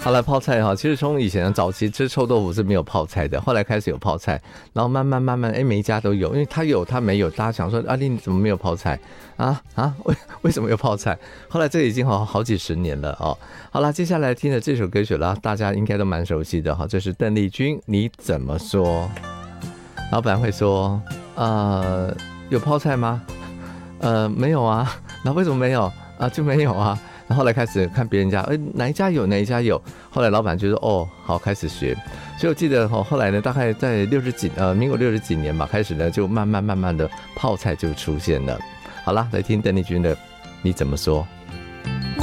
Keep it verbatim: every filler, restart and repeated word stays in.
好了，泡菜哈，其实从以前早期吃臭豆腐是没有泡菜的，后来开始有泡菜，然后慢慢慢慢，哎，每一家都有，因为他有他没有，大家想说阿丽你怎么没有泡菜啊啊？为为什么有泡菜？后来这已经好好几十年了哦。好了，接下来听的这首歌曲了，大家应该都蛮熟悉的哈，这是邓丽君，你怎么说？老板会说，呃，有泡菜吗？呃，没有啊。那为什么没有啊？就没有啊。然后后来开始看别人家，哎，哪一家有哪一家有，后来老板就说哦，好，开始学。所以我记得哦，后来呢，大概在六十几呃民国六十几年吧，开始呢就慢慢慢慢的泡菜就出现了。好啦，来听邓丽君的《你怎么说》。 我